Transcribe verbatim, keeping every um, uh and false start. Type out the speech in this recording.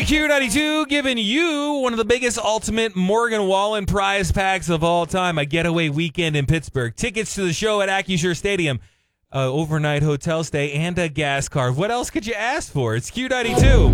K Q ninety-two giving you one of the biggest ultimate Morgan Wallen prize packs of all time, a getaway weekend in Pittsburgh. Tickets to the show at Acrisure Stadium, uh, overnight hotel stay, and a gas card. What else could you ask for? It's Q ninety-two.